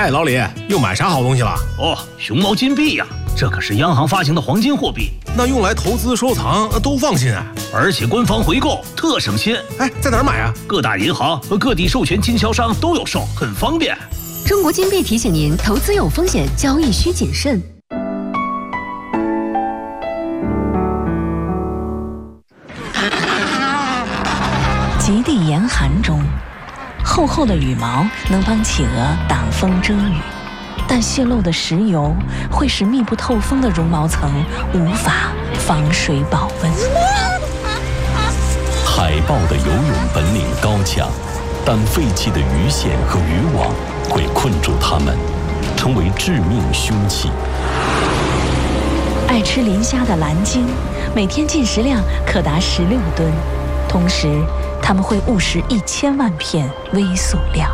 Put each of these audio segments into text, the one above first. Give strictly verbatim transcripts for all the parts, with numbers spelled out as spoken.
哎，老李，又买啥好东西了？ 哦，熊猫金币呀、啊，这可是央行发行的黄金货币， 那用来投资收藏都放心啊， 而且官方回购特省心。 哎，在哪儿买啊？ 各大银行和各地授权经销商都有售，很方便。 中国金币提醒您，投资有风险，交易需谨慎。 极地严寒中，厚厚的羽毛能帮企鹅挡风遮雨，但泄漏的石油会使密不透风的绒毛层无法防水保温。 海豹的游泳本领高强，但废弃的鱼线和渔网会困住它们，成为致命凶器。 爱吃磷虾的蓝鲸，每天进食量可达十六吨，同时它们会误食一千万片微塑料。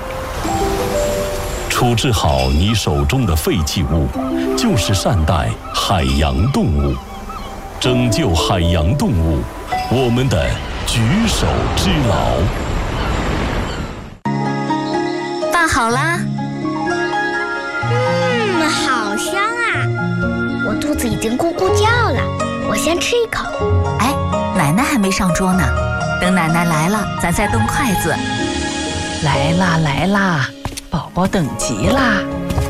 处置好你手中的废弃物，就是善待海洋动物，拯救海洋动物，我们的举手之劳。 饭好啦。 嗯，好香啊！我肚子已经咕咕叫了，我先吃一口。 哎，奶奶还没上桌呢，等奶奶来了，咱再动筷子。 来啦来啦，宝宝等急啦！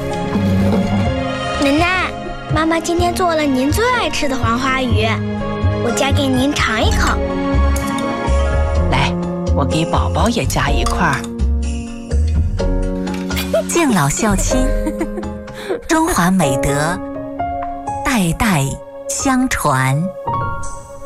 奶奶，妈妈今天做了您最爱吃的黄花鱼，我夹给您尝一口。 来，我给宝宝也夹一块儿。 敬老孝亲，中华美德代代相传。